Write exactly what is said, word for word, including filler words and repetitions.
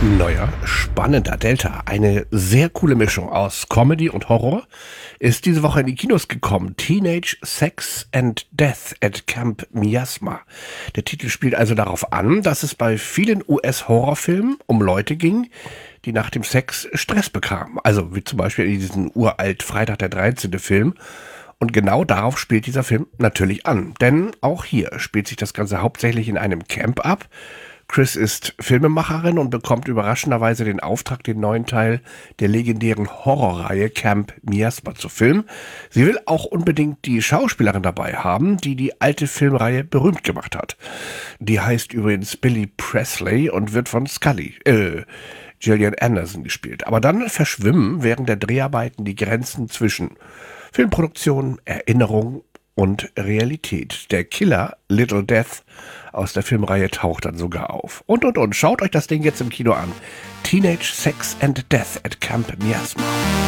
Neuer, spannender Delta, eine sehr coole Mischung aus Comedy und Horror, ist diese Woche in die Kinos gekommen. Teenage Sex and Death at Camp Miasma. Der Titel spielt also darauf an, dass es bei vielen U S-Horrorfilmen um Leute ging, die nach dem Sex Stress bekamen. Also wie zum Beispiel in diesem uralt Freitag der dreizehnte Film. Und genau darauf spielt dieser Film natürlich an. Denn auch hier spielt sich das Ganze hauptsächlich in einem Camp ab. Chris ist Filmemacherin und bekommt überraschenderweise den Auftrag, den neuen Teil der legendären Horrorreihe Camp Miasma zu filmen. Sie will auch unbedingt die Schauspielerin dabei haben, die die alte Filmreihe berühmt gemacht hat. Die heißt übrigens Billy Presley und wird von Scully, äh, Gillian Anderson gespielt. Aber dann verschwimmen während der Dreharbeiten die Grenzen zwischen Filmproduktion, Erinnerung und Realität. Der Killer Little Death aus der Filmreihe taucht dann sogar auf. Und, und, und. Schaut euch das Ding jetzt im Kino an. Teenage Sex and Death at Camp Miasma.